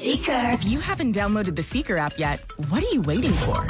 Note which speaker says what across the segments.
Speaker 1: Seeker.
Speaker 2: If you haven't downloaded the Seeker app yet, what are you waiting for?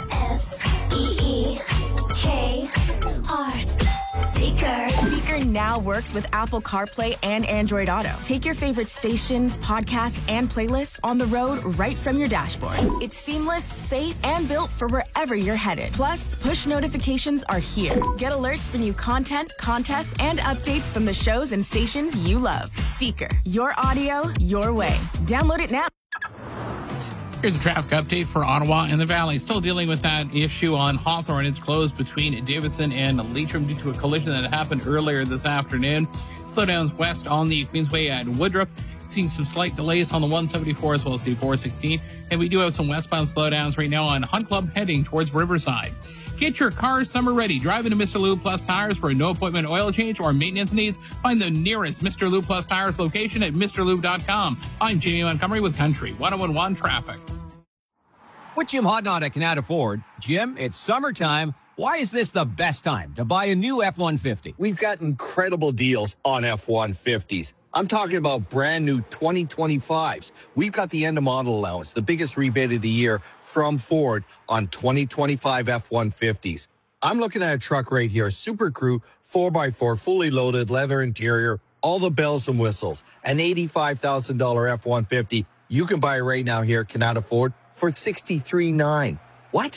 Speaker 1: S-E-E-K-R. Seeker.
Speaker 2: Seeker now works with Apple CarPlay and Android Auto. Take your favorite stations, podcasts, and playlists on the road right from your dashboard. It's seamless, safe, and built for wherever you're headed. Plus, push notifications are here. Get alerts for new content, contests, and updates from the shows and stations you love. Seeker. Your audio, your way. Download it now.
Speaker 3: Here's a traffic update for Ottawa and the Valley. Still dealing with that issue on Hawthorne. It's closed between Davidson and Leitrim due to a collision that happened earlier this afternoon. Slowdowns west on the Queensway at Woodruff. Seeing some slight delays on the 174 as well as the 416. And we do have some westbound slowdowns right now on Hunt Club heading towards Riverside. Get your car summer ready. Drive into Mr. Lube Plus Tires for a no-appointment oil change or maintenance needs. Find the nearest Mr. Lube Plus Tires location at MrLube.com. I'm Jamie Montgomery with Country 101.1 Traffic.
Speaker 4: With Jim Hodnott at Canada Ford. Jim, it's summertime. Why is this the best time to buy a new F-150?
Speaker 5: We've got incredible deals on F-150s. I'm talking about brand new 2025s. We've got the end of model allowance, the biggest rebate of the year from Ford on 2025 F-150s. I'm looking at a truck right here, Super Crew 4x4, fully loaded, leather interior, all the bells and whistles, an $85,000 F-150. You can buy it right now here at Canada Ford for $63,900. What?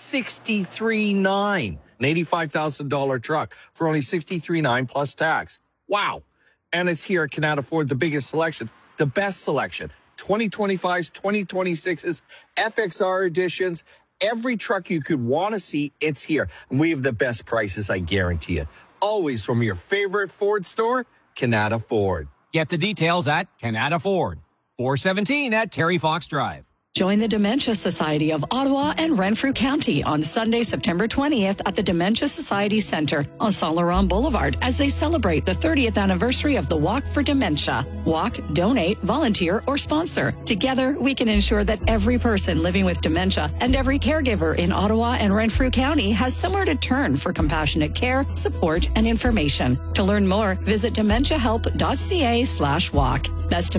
Speaker 5: $63,900. An $85,000 truck for only $63,900 plus tax. Wow. And it's here at Canada Ford, the biggest selection, the best selection. 2025s, 2026s, FXR editions, every truck you could want to see, it's here. And we have the best prices, I guarantee it. Always from your favorite Ford store, Canada Ford.
Speaker 4: Get the details at Canada Ford. 417 at Terry Fox Drive.
Speaker 6: Join the Dementia Society of Ottawa and Renfrew County on Sunday, September 20th at the Dementia Society Center on Saint Laurent Boulevard as they celebrate the 30th anniversary of the Walk for Dementia. Walk, donate, volunteer, or sponsor. Together, we can ensure that every person living with dementia and every caregiver in Ottawa and Renfrew County has somewhere to turn for compassionate care, support, and information. To learn more, visit dementiahelp.ca/walk. That's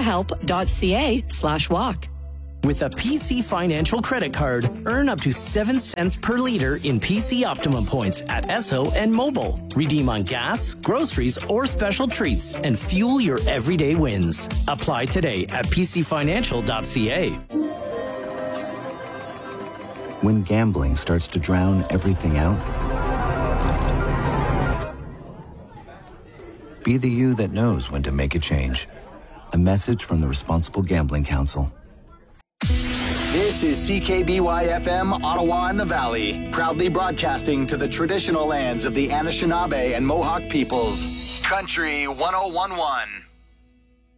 Speaker 6: dementiahelp.ca/walk.
Speaker 7: With a PC Financial credit card, earn up to 7 cents per liter in PC Optimum points at Esso and Mobile. Redeem on gas, groceries, or special treats and fuel your everyday wins. Apply today at pcfinancial.ca.
Speaker 8: When gambling starts to drown everything out, be the you that knows when to make a change. A message from the Responsible Gambling Council.
Speaker 9: This is CKBY-FM, Ottawa and the Valley, proudly broadcasting to the traditional lands of the Anishinaabe and Mohawk peoples. Country 101.1.